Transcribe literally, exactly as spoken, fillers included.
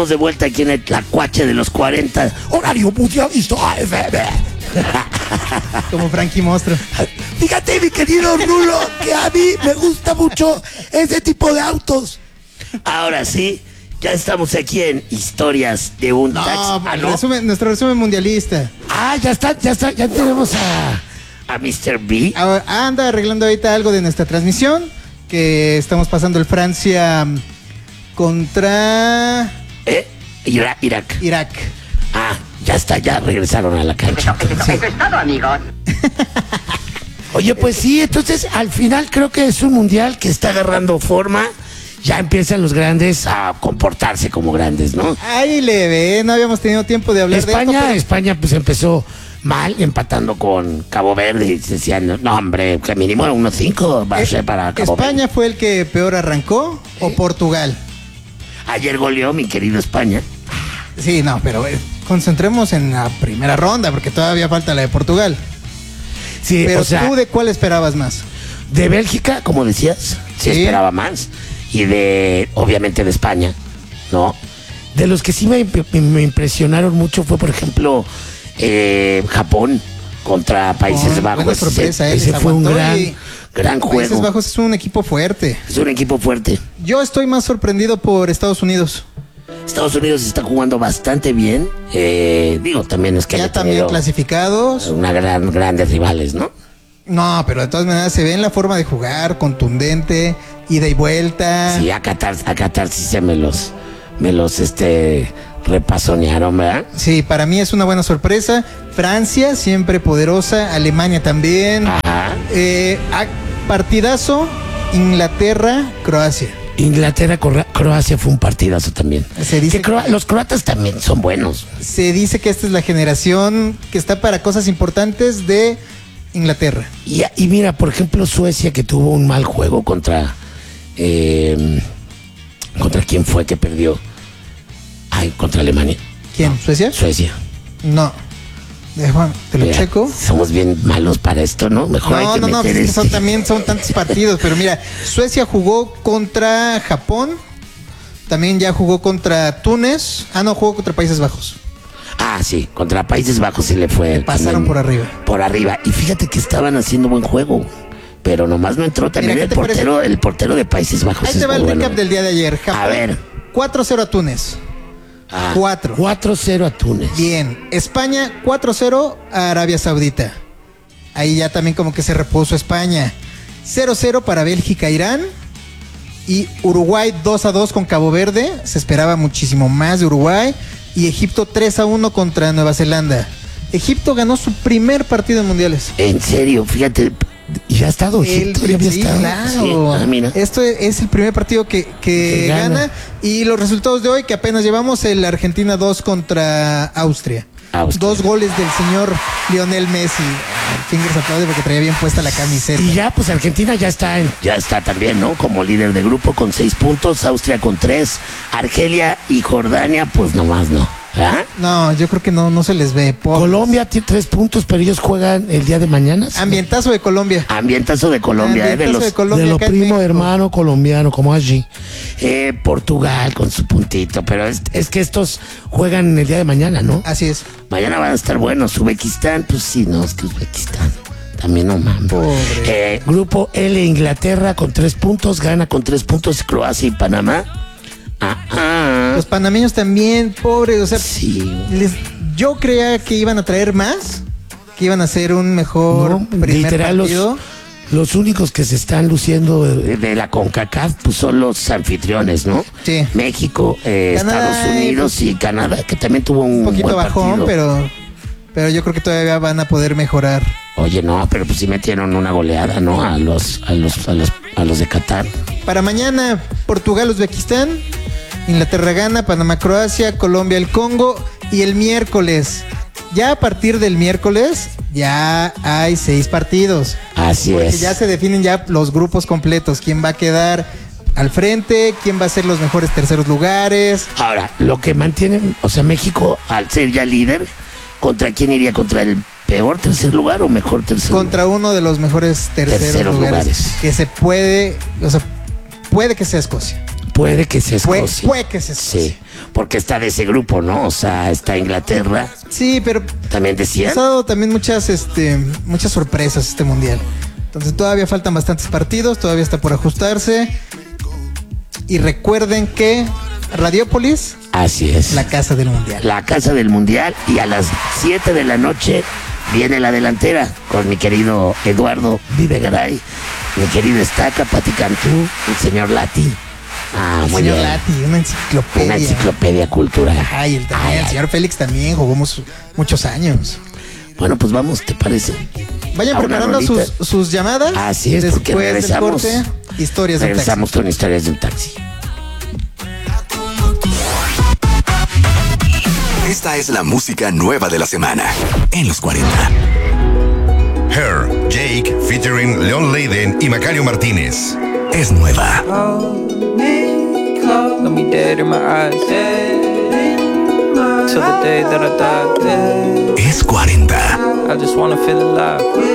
de vuelta aquí en el Tlacuache de los cuarenta, horario mundialista A F M. Como Frankie Monstruo. Fíjate, mi querido Rulo, que a mí me gusta mucho ese tipo de autos. Ahora sí, ya estamos aquí en Historias de un No, taxi. Ah, ¿no? resumen, nuestro resumen mundialista. Ah, ya está, ya está, ya tenemos a, a mister B. Ah, Anda arreglando ahorita algo de nuestra transmisión, que estamos pasando el Francia contra ¿Eh? Ira- Irak. Irak. Ah, ya está, ya regresaron a la cancha. Sí. Eso es todo, amigos. Oye, pues sí, entonces al final creo que es un mundial que está agarrando forma. Ya empiezan los grandes a comportarse como grandes, ¿no? Ahí le ve, no habíamos tenido tiempo de hablar España, de esto, pero- España pues empezó mal, empatando con Cabo Verde y decían, no hombre, que mínimo uno cinco va a ser para Cabo ¿España Verde. fue el que peor arrancó o Portugal? Ayer goleó mi querido España. Sí, no, pero eh, concentremos en la primera ronda porque todavía falta la de Portugal. Sí, Pero o sea, tú, ¿de cuál esperabas más? de Bélgica, como decías, sí, Sí. esperaba más. Y de, obviamente, de España, ¿no? De los que sí me, me- me impresionaron mucho fue, por ejemplo, eh, Japón contra Países Oh, Bajos. buena sorpresa, ese eh, ese les fue un aguantó gran, y gran Países juego. Bajos es un equipo fuerte. Es un equipo fuerte. Yo estoy más sorprendido por Estados Unidos. Estados Unidos está jugando bastante bien. Eh, digo, también es que Ya haya también tenido clasificados. una gran, grandes rivales, ¿no? No, pero de todas maneras se ve en la forma de jugar, contundente, ida y vuelta. Sí, a Qatar, a Qatar sí se me los, me los, este, repasonearon, ¿verdad? Sí, para mí es una buena sorpresa. Francia, siempre poderosa. Alemania también. Ajá. Eh, a- partidazo, Inglaterra, Croacia. Inglaterra, Cro- Croacia fue un partidazo también. Se dice Que croa- los croatas también son buenos. Se dice que esta es la generación que está para cosas importantes de Inglaterra. Y, y mira, por ejemplo, Suecia, que tuvo un mal juego contra. eh, ¿Contra quién fue que perdió? Ay, contra Alemania. ¿Quién? ¿Suecia? Suecia. No. Déjame, te lo Mira, checo. somos bien malos para esto, ¿no? Mejor hay No, que no, no, meter pues es que son, este- también son tantos partidos, pero mira, Suecia jugó contra Japón, también ya jugó contra Túnez, ah, no, jugó contra Países Bajos. Ah, sí, contra Países Bajos sí le fue. Pasaron también por arriba. Por arriba. Y fíjate que estaban haciendo buen juego. Pero nomás no entró también Mira, el ¿qué te portero, parece? el portero de Países Bajos. Ahí es te va muy el bueno. recap del día de ayer. Japón, A ver. cuatro cero a Túnez. Ah, cuatro. cuatro cero a Túnez. Bien, España cuatro cero a Arabia Saudita. Ahí ya también como que se repuso España. cero cero para Bélgica, Irán. Y Uruguay dos a dos con Cabo Verde. Se esperaba muchísimo más de Uruguay. Y Egipto tres a uno contra Nueva Zelanda. Egipto ganó su primer partido en mundiales. En serio, fíjate. Ya ha estado El Egipto, ya había sí, estado. claro. Sí, ah, mira. Esto es el primer partido que, que Que gana. gana. Y los resultados de hoy que apenas llevamos, el Argentina dos contra Austria. Austria. Dos goles del señor Lionel Messi. Fingers aplaude porque traía bien puesta la camiseta. Y ya, pues Argentina ya está, en- ya está también, ¿no? Como líder de grupo con seis puntos, Austria con tres, Argelia y Jordania, pues nomás no. ¿Ah? No, yo creo que no, no se les ve. Pobres. Colombia tiene tres puntos, pero ellos juegan el día de mañana. ¿sí? Ambientazo de Colombia. Ambientazo de Colombia, eh, de Ambientazo los, de Colombia de los acá en primo México. hermano colombiano, como allí. Eh, Portugal con su puntito, pero es, es que estos juegan el día de mañana, ¿no? Así es. Mañana van a estar buenos. Uzbekistán, pues sí, no, es que Uzbekistán también no mames. Pobre. Eh, grupo L, Inglaterra con tres puntos, Ghana con tres puntos, Croacia y Panamá. Ah, ah. Los panameños también, pobres. O sea, Sí. les- yo creía que iban a traer más, que iban a hacer un mejor No, primer literal, los, partido. los únicos que se están luciendo de, de la CONCACAF pues son los anfitriones, ¿no? Sí. México, eh, Canadá, Estados Unidos eh, y Canadá, que también tuvo un, Un poquito buen bajón, partido. pero, pero yo creo que todavía van a poder mejorar. Oye, no, pero pues sí metieron una goleada, ¿no? A los, a los, a los, a los de Qatar. Para mañana, Portugal, Uzbekistán, Inglaterra gana, Panamá, Croacia, Colombia, el Congo. Y el miércoles, ya a partir del miércoles, ya hay seis partidos. Así Porque es. ya se definen ya los grupos completos. ¿Quién va a quedar al frente? ¿Quién va a ser los mejores terceros lugares? Ahora, lo que mantienen, o sea, México, al ser ya líder, ¿contra quién iría? ¿Contra el peor tercer lugar o mejor tercer Contra uno de los mejores terceros, Terceros lugares, lugares. que se puede, o sea, puede que sea Escocia. lugar? Puede que sea Puede, Escocia. puede que sea Escocia. Sí, porque está de ese grupo, ¿no? O sea, está Inglaterra. Sí, pero También decían. ha dado también muchas, este, muchas sorpresas este mundial. Entonces todavía faltan bastantes partidos, todavía está por ajustarse. Y recuerden que Radiópolis, Así es. la casa del mundial. La casa del mundial, y a las siete de la noche viene la delantera con mi querido Eduardo Vivegaray, mi querido Estaca, Pati Cantú, el señor Lati. Ah, muy Señor bien. Lati, una enciclopedia. Una enciclopedia cultural. Ay, el, también, Ay, el ay. señor Félix también jugó mus- muchos años. Bueno, pues vamos, ¿te parece? Vayan A una preparando rolita. sus, sus llamadas. Así es, porque Después del regresamos. corte, historias de un taxi. Regresamos con historias de un taxi. Esta es la música nueva de la semana en los cuarenta. Her, Jake, featuring Leon Leiden y Macario Martínez. Es nueva. Hold me close, let me dead in my eyes. Till the day that I die. Es cuarenta. I just wanna feel alive.